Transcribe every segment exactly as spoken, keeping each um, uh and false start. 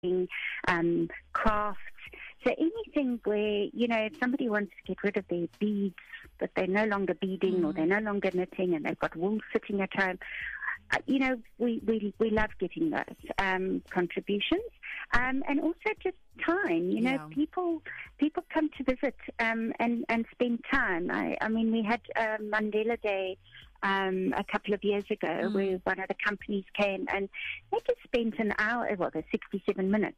um, crafts. So anything where, you know, if somebody wants to get rid of their beads, that they're no longer beading mm. or they're no longer knitting and they've got wool sitting at home, uh, you know, we, we, we love getting those um, contributions. Um, and also just time, you know, yeah. people people come to visit um, and, and spend time. I, I mean, we had uh, Mandela Day Um, a couple of years ago, mm. where one of the companies came and they just spent an hour, well, the sixty-seven minutes,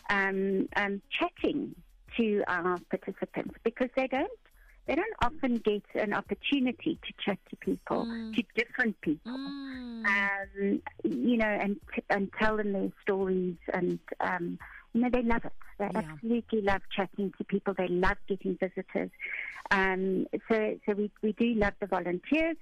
um, um, chatting to our participants, because they don't they don't often get an opportunity to chat to people, mm. to different people, mm. um, you know, and and tell them their stories, and um, you know, they love it. They yeah. absolutely love chatting to people. They love getting visitors. Um, so, so we we do love the volunteers.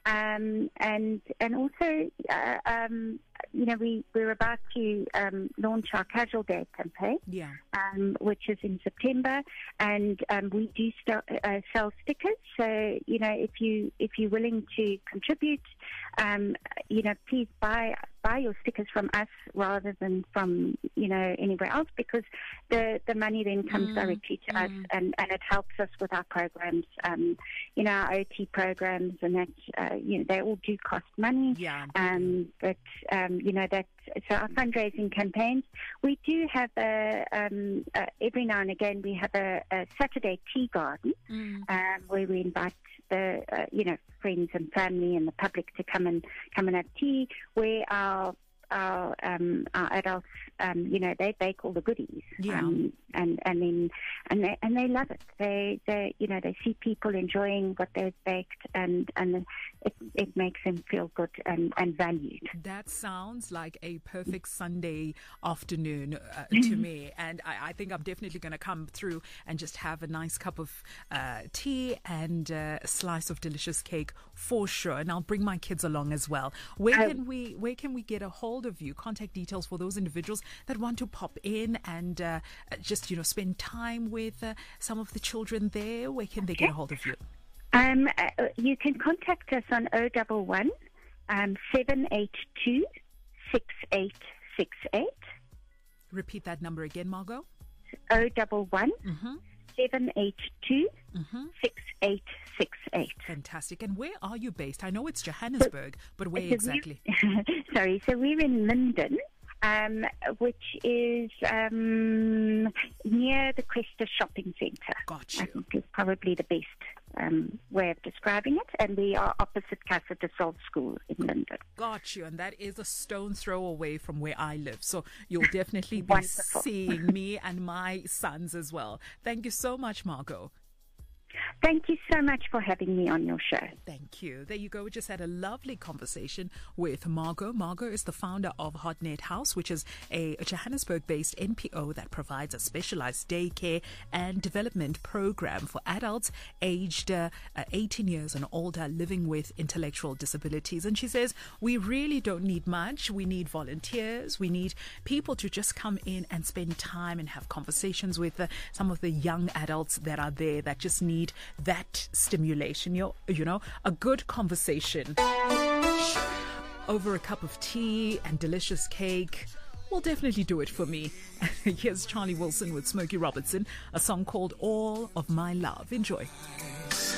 Um, and and also, uh, um, you know, we, we're about to um, launch our Casual Day campaign, yeah. um, which is in September, and um, we do start, uh, sell stickers. So, you know, if you if you're willing to contribute, um, you know, please buy buy your stickers from us rather than from, you know, anywhere else, because the, the money then comes mm, directly to mm. us, and, and it helps us with our programs, um, you know, our O T programs, and that, uh, you know, they all do cost money. Yeah. Um, but, um, you know, that, so our fundraising campaigns, we do have a, um, uh, every now and again, we have a, a Saturday tea garden, mm. um, where we invite the, uh, you know, friends and family and the public to come and come and have tea, where our our um, our adults, um, you know, they bake all the goodies, yeah. um, and and then and they and they love it. They they you know they see people enjoying what they've baked, and and it it makes them feel good and, and valued. That sounds like a perfect Sunday afternoon uh, to me, and I, I think I'm definitely going to come through and just have a nice cup of uh, tea and uh, a slice of delicious cake for sure. And I'll bring my kids along as well. Where um, can we where can we get a hold of you? Contact details for those individuals that want to pop in and uh, just, you know, spend time with uh, some of the children there. Where can they get a hold of you? Um, uh, you can contact us on oh one one, um, seven eight two, six eight six eight. Repeat that number again, Margot. oh one one, mm-hmm. seven eight two, mm-hmm. six eight six eight. Fantastic. And where are you based? I know it's Johannesburg, so, but where so exactly? Sorry, so we're in Linden, um, which is um, near the Cresta Shopping Centre. Got you. I think is probably the best um, way of describing it. And we are opposite Casa de Sol School in Linden. Got you. And that is a stone's throw away from where I live. So you'll definitely be Wonderful. seeing me and my sons as well. Thank you so much, Margot. Thank you so much for having me on your show. Thank you. There you go. We just had a lovely conversation with Margot. Margot is the founder of HotNet House, which is a Johannesburg-based N P O that provides a specialized daycare and development program for adults aged uh, eighteen years and older living with intellectual disabilities. And she says, we really don't need much. We need volunteers. We need people to just come in and spend time and have conversations with uh, some of the young adults that are there that just need that stimulation, you you know, a good conversation over a cup of tea and delicious cake will definitely do it for me. Here's Charlie Wilson with Smokey Robertson, a song called All of My Love. Enjoy.